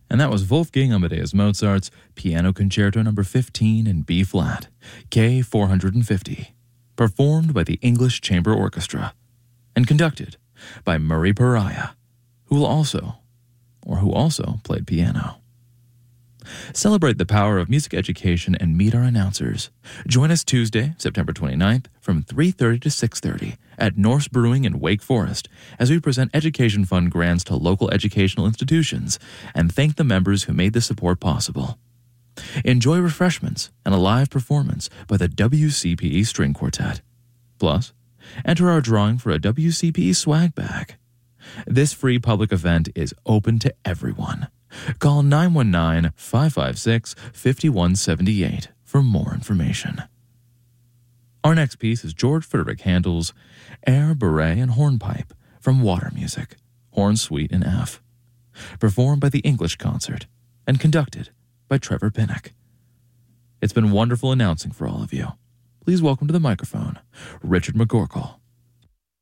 And that was Wolfgang Amadeus Mozart's Piano Concerto No. 15 in B-flat, K450, performed by the English Chamber Orchestra and conducted by Murray Pariah, who also played piano. Celebrate the power of music education and meet our announcers. Join us Tuesday, September 29th from 3:30 to 6:30 at Norse Brewing in Wake Forest as we present Education Fund grants to local educational institutions and thank the members who made this support possible. Enjoy refreshments and a live performance by the WCPE String Quartet. Plus, enter our drawing for a WCPE swag bag. This free public event is open to everyone. Call 919-556-5178 for more information. Our next piece is George Frederick Handel's Air, Beret, and Hornpipe from Water Music, Horn Suite in F, performed by the English Concert and conducted by Trevor Pinnock. It's been wonderful announcing for all of you. Please welcome to the microphone, Richard McGorkle.